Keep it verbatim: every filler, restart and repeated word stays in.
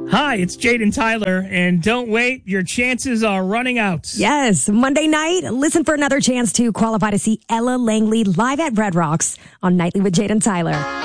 Hi, it's Jaden Tyler, and don't wait, your chances are running out. Yes, Monday night, listen for another chance to qualify to see Ella Langley live at Red Rocks on Nightly with Jaden Tyler.